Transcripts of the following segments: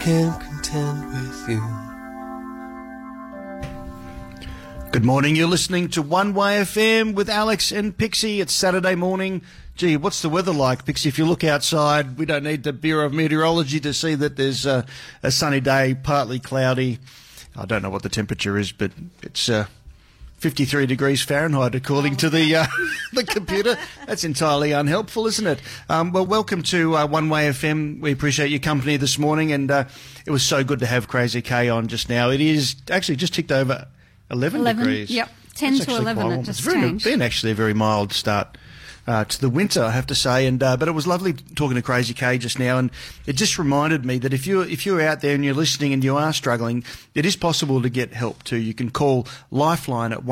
can't contend with you. Good morning, you're listening to One Way FM with Alex and Pixie. It's Saturday morning. Gee, what's the weather like, Pixie? If you look outside, we don't need the Bureau of Meteorology to see that there's a sunny day, partly cloudy. I don't know what the temperature is, but it's 53 degrees Fahrenheit, according to the computer. That's entirely unhelpful, isn't it? Well, welcome to One Way FM. We appreciate your company this morning, and it was so good to have Crazy K on just now. It is actually just ticked over 11 degrees. Yep, 10 to 11 it just changed. It's been actually a very mild start to the winter, I have to say, and but it was lovely talking to Crazy K just now, and it just reminded me that if you're out there and you're listening and you are struggling, it is possible to get help too. You can call Lifeline at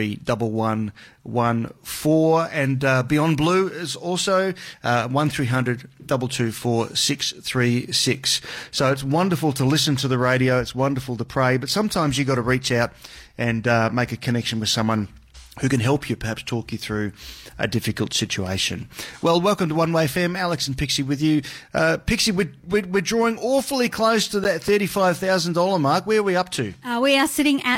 131114, and Beyond Blue is also 1300 224 636. So it's wonderful to listen to the radio, it's wonderful to pray, but sometimes you've got to reach out and make a connection with someone who can help you, perhaps talk you through a difficult situation. Well, welcome to One Way FM. Alex and Pixie with you. Pixie, we're drawing awfully close to that $35,000 mark. Where are we up to? We are sitting at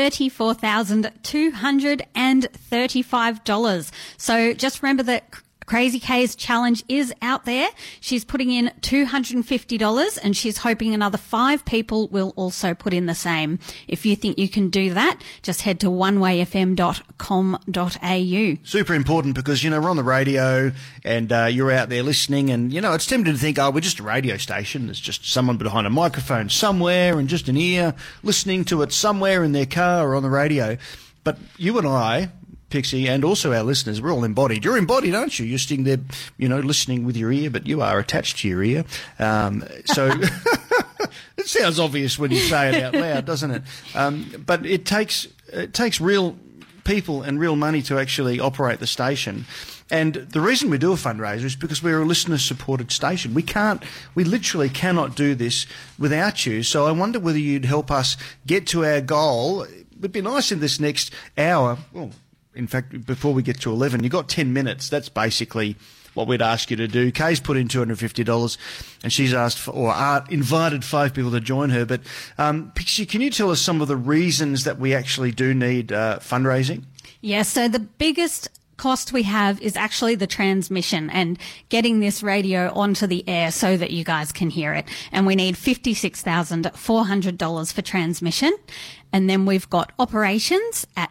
$34,235. So just remember that Crazy K's challenge is out there. She's putting in $250 and she's hoping another 5 people will also put in the same. If you think you can do that, just head to onewayfm.com.au. Super important because, you know, we're on the radio and you're out there listening and, you know, it's tempting to think, oh, we're just a radio station. There's just someone behind a microphone somewhere and just an ear listening to it somewhere in their car or on the radio. But you and I, Pixie, and also our listeners, we're all embodied. You're embodied, aren't you? You're sitting there, you know, listening with your ear, but you are attached to your ear. So it sounds obvious when you say it out loud, doesn't it? But it takes real people and real money to actually operate the station. And the reason we do a fundraiser is because we're a listener-supported station. We literally cannot do this without you. So I wonder whether you'd help us get to our goal. It would be nice in this next hour. Well, in fact, before we get to 11, you've got 10 minutes. That's basically what we'd ask you to do. Kay's put in $250 and she's asked for, or invited 5 people to join her. But Pixie, can you tell us some of the reasons that we actually do need fundraising? Yeah, so the biggest cost we have is actually the transmission and getting this radio onto the air so that you guys can hear it. And we need $56,400 for transmission. And then we've got operations at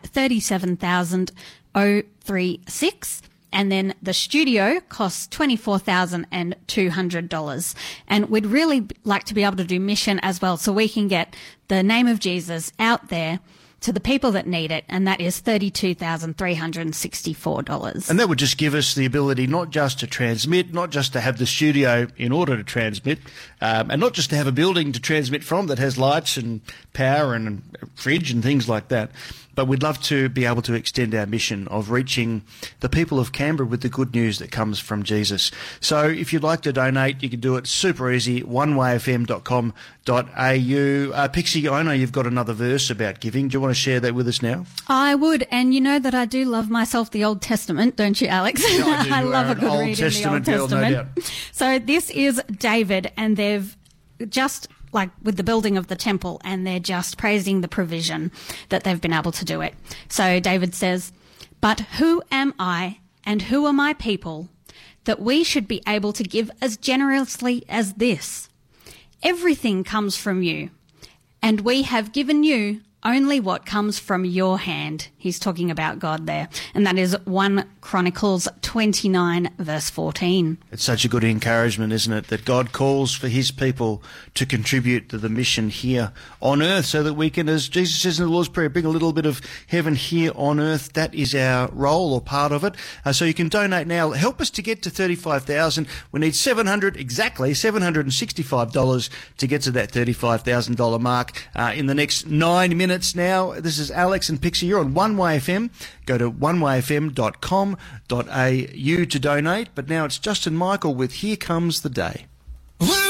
$37,036. And then the studio costs $24,200. And we'd really like to be able to do mission as well so we can get the name of Jesus out there to the people that need it, and that is $32,364. And that would just give us the ability not just to transmit, not just to have the studio in order to transmit, and not just to have a building to transmit from that has lights and power and a fridge and things like that, but we'd love to be able to extend our mission of reaching the people of Canberra with the good news that comes from Jesus. So if you'd like to donate, you can do it super easy, onewayfm.com.au. Pixie, I know you've got another verse about giving. Do you want to share that with us now? I would, and you know that I do love myself the Old Testament, don't you, Alex? Yeah, I do. I love a good Old read Testament in the Old girl, Testament. no doubt. So this is David, and they've just like with the building of the temple, and they're just praising the provision that they've been able to do it. So David says, "But who am I and who are my people that we should be able to give as generously as this? Everything comes from you, and we have given you only what comes from your hand." He's talking about God there. And that is 1 Chronicles 29, verse 14. It's such a good encouragement, isn't it, that God calls for his people to contribute to the mission here on earth so that we can, as Jesus says in the Lord's Prayer, bring a little bit of heaven here on earth. That is our role or part of it. So you can donate now. Help us to get to $35,000. We need $765 to get to that $35,000 mark in the next 9 minutes now. This is Alex and Pixie. You're on One Way FM. Go to onewayfm.com.au to donate. But now it's Justin Michael with Here Comes the Day.